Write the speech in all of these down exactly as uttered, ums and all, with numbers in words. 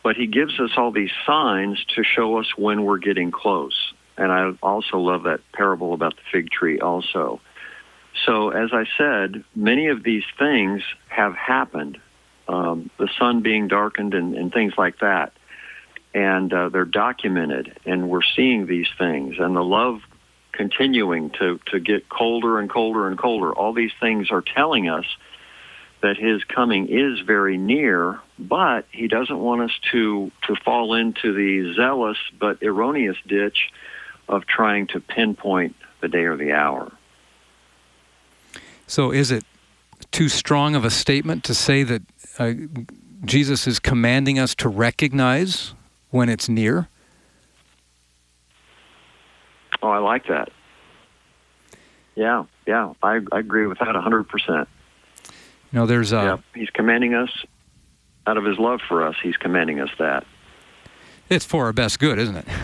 but he gives us all these signs to show us when we're getting close. And I also love that parable about the fig tree also. So as I said, many of these things have happened, um, the sun being darkened and, and things like that. And uh, they're documented, and we're seeing these things. And the love continuing to, to get colder and colder and colder. All these things are telling us that his coming is very near, but he doesn't want us to, to fall into the zealous but erroneous ditch of trying to pinpoint the day or the hour. So is it too strong of a statement to say that uh, Jesus is commanding us to recognize when it's near? Oh, I like that. Yeah, yeah, I, I agree with that one hundred percent. You know, there's a... Yeah, he's commanding us, out of his love for us, he's commanding us that. It's for our best good, isn't it?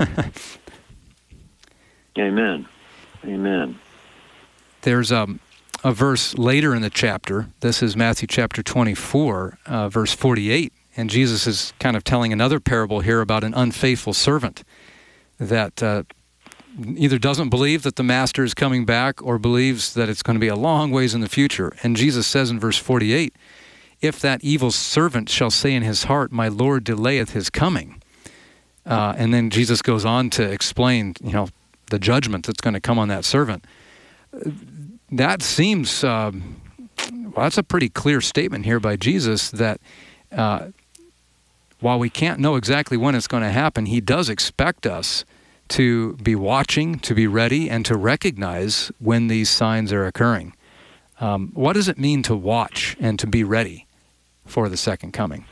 Amen. Amen. There's um, a verse later in the chapter. This is Matthew chapter twenty-four, uh, verse forty-eight. And Jesus is kind of telling another parable here about an unfaithful servant that uh, either doesn't believe that the master is coming back or believes that it's going to be a long ways in the future. And Jesus says in verse forty-eight, "If that evil servant shall say in his heart, 'My Lord delayeth his coming.'" Uh, and then Jesus goes on to explain, you know, the judgment that's going to come on that servant. That seems, uh, well, that's a pretty clear statement here by Jesus that uh, while we can't know exactly when it's going to happen, he does expect us to be watching, to be ready, and to recognize when these signs are occurring. Um, what does it mean to watch and to be ready for the second coming?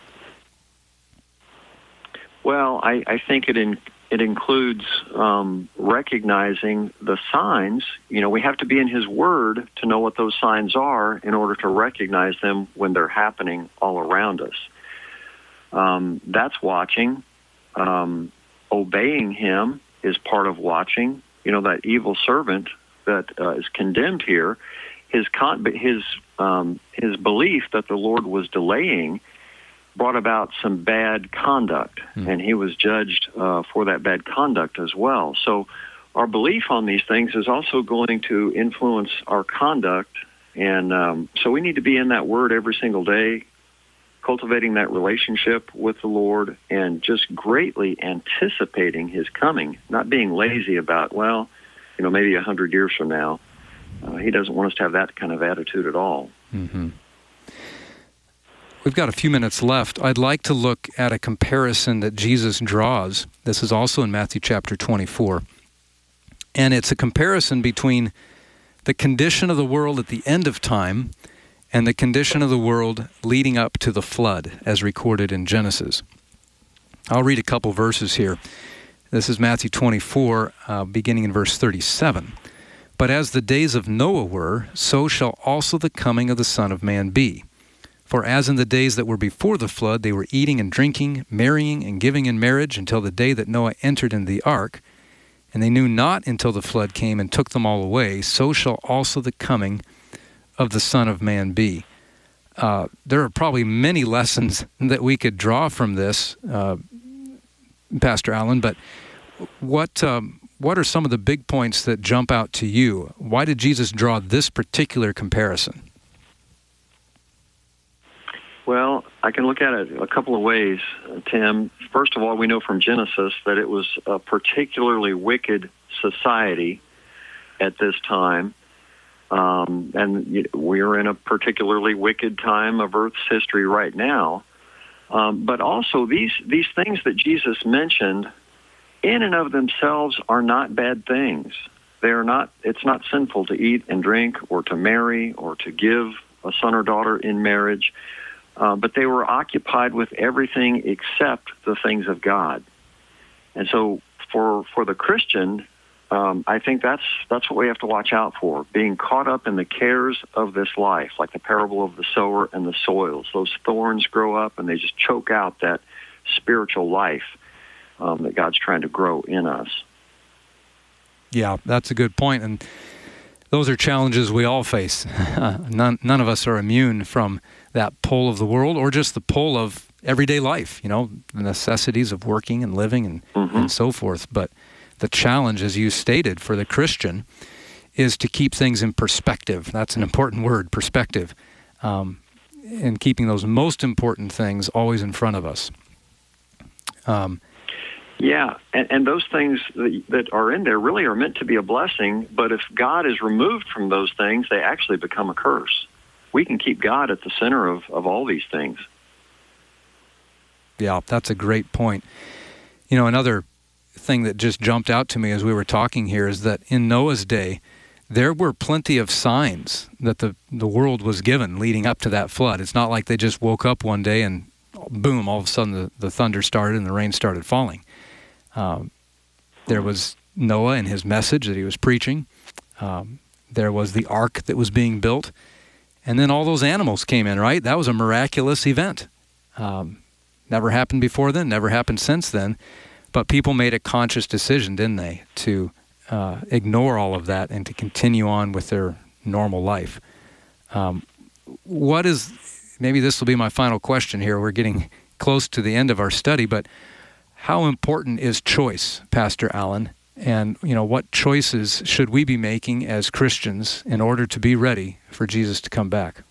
Well, I, I think it in, it includes um, recognizing the signs. You know, we have to be in his word to know what those signs are in order to recognize them when they're happening all around us. Um, that's watching. Um, obeying him is part of watching. You know, that evil servant that uh, is condemned here, his con- his um, his belief that the Lord was delaying brought about some bad conduct, mm. and he was judged uh, for that bad conduct as well. So our belief on these things is also going to influence our conduct, and um, so we need to be in that Word every single day, cultivating that relationship with the Lord, and just greatly anticipating his coming, not being lazy about, well, you know, maybe a hundred years from now. Uh, he doesn't want us to have that kind of attitude at all. Mm-hmm. We've got a few minutes left. I'd like to look at a comparison that Jesus draws. This is also in Matthew chapter twenty-four. And it's a comparison between the condition of the world at the end of time and the condition of the world leading up to the flood, as recorded in Genesis. I'll read a couple verses here. This is Matthew twenty-four, uh, beginning in verse thirty-seven. "But as the days of Noah were, so shall also the coming of the Son of Man be. For as in the days that were before the flood, they were eating and drinking, marrying and giving in marriage until the day that Noah entered into the ark, and they knew not until the flood came and took them all away, so shall also the coming of the Son of Man be." Uh, there are probably many lessons that we could draw from this, uh, Pastor Allen, but what um, what are some of the big points that jump out to you? Why did Jesus draw this particular comparison? Well, I can look at it a couple of ways, Tim. First of all, we know from Genesis that it was a particularly wicked society at this time. Um, and we're in a particularly wicked time of Earth's history right now. Um, but also, these, these things that Jesus mentioned, in and of themselves, are not bad things. They are not. It's not sinful to eat and drink or to marry or to give a son or daughter in marriage. Uh, but they were occupied with everything except the things of God. And so for for the Christian, um, I think that's that's what we have to watch out for, being caught up in the cares of this life, like the parable of the sower and the soils. Those thorns grow up and they just choke out that spiritual life um, that God's trying to grow in us. Yeah, that's a good point. And those are challenges we all face. none, none of us are immune from that pull of the world or just the pull of everyday life, you know, the necessities of working and living and, mm-hmm. and so forth. But the challenge, as you stated, for the Christian is to keep things in perspective. That's an important word, perspective, um, and keeping those most important things always in front of us. Um, yeah, and, and those things that, that are in there really are meant to be a blessing, but if God is removed from those things, they actually become a curse. We can keep God at the center of, of all these things. Yeah, that's a great point. You know, another thing that just jumped out to me as we were talking here is that in Noah's day, there were plenty of signs that the, the world was given leading up to that flood. It's not like they just woke up one day and boom, all of a sudden the, the thunder started and the rain started falling. Um, there was Noah and his message that he was preaching. Um, there was the ark that was being built. And then all those animals came in, right? That was a miraculous event. Um, never happened before then, never happened since then. But people made a conscious decision, didn't they, to uh, ignore all of that and to continue on with their normal life. Um, what is, maybe this will be my final question here. We're getting close to the end of our study, but how important is choice, Pastor Allen? And, you know, what choices should we be making as Christians in order to be ready for Jesus to come back?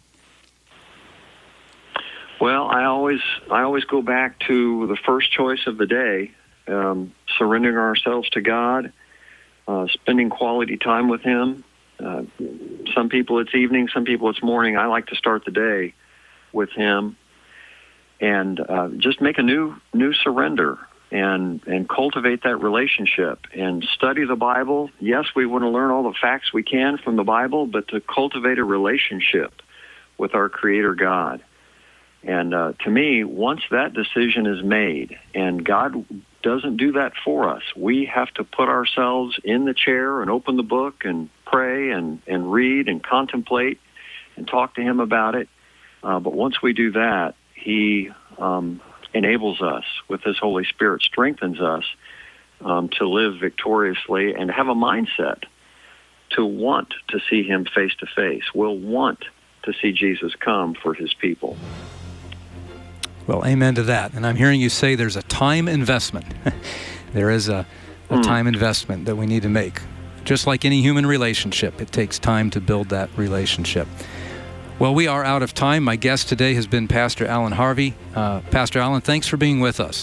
Well, I always I always go back to the first choice of the day, um, surrendering ourselves to God, uh, spending quality time with Him. Uh, some people it's evening, some people it's morning. I like to start the day with Him and uh, just make a new new surrender. And and cultivate that relationship and study the Bible. Yes, we want to learn all the facts we can from the Bible, but to cultivate a relationship with our Creator God. And uh, to me, once that decision is made, and God doesn't do that for us, we have to put ourselves in the chair and open the book and pray and, and read and contemplate and talk to Him about it. Uh, but once we do that, He... Um, enables us with His Holy Spirit, strengthens us um, to live victoriously and have a mindset to want to see Him face to face. We'll want to see Jesus come for His people. Well, amen to that. And I'm hearing you say there's a time investment. There is a, a mm. time investment that we need to make. Just like any human relationship, it takes time to build that relationship. Well, we are out of time. My guest today has been Pastor Allen Harvey. Uh, Pastor Allen, thanks for being with us.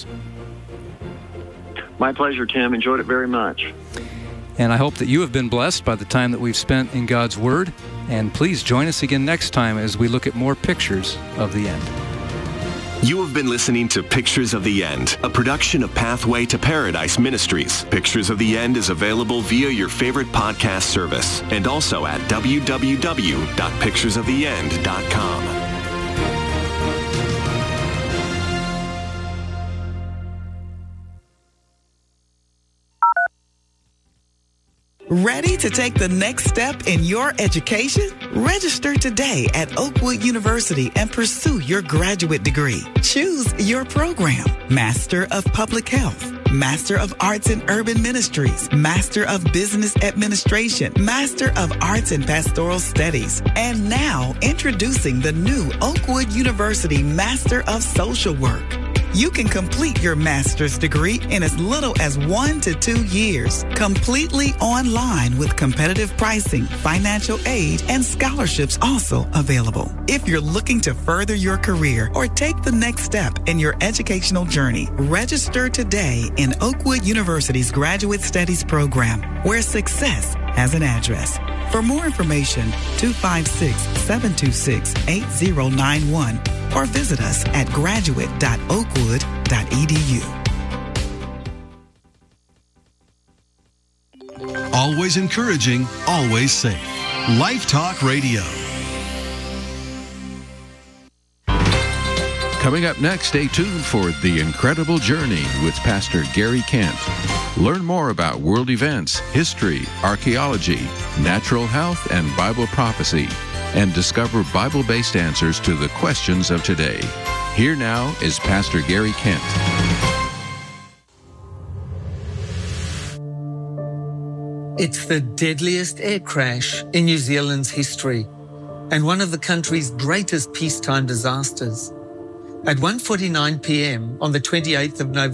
My pleasure, Tim. Enjoyed it very much. And I hope that you have been blessed by the time that we've spent in God's Word. And please join us again next time as we look at more pictures of the end. You have been listening to Pictures of the End, a production of Pathway to Paradise Ministries. Pictures of the End is available via your favorite podcast service and also at w w w dot pictures of the end dot com. Ready to take the next step in your education? Register today at Oakwood University and pursue your graduate degree. Choose your program: Master of Public Health, Master of Arts in Urban Ministries, Master of Business Administration, Master of Arts in Pastoral Studies. And now, introducing the new Oakwood University Master of Social Work. You can complete your master's degree in as little as one to two years, completely online with competitive pricing, financial aid, and scholarships also available. If you're looking to further your career or take the next step in your educational journey, register today in Oakwood University's Graduate Studies program, where success has an address. For more information, two five six, seven two six, eight zero nine one or visit us at graduate dot oakwood dot e d u. Always encouraging, always safe. Life Talk Radio. Coming up next, stay tuned for The Incredible Journey with Pastor Gary Kent. Learn more about world events, history, archaeology, natural health, and Bible prophecy, and discover Bible-based answers to the questions of today. Here now is Pastor Gary Kent. It's the deadliest air crash in New Zealand's history and one of the country's greatest peacetime disasters. At one forty-nine p.m. on the twenty-eighth of November,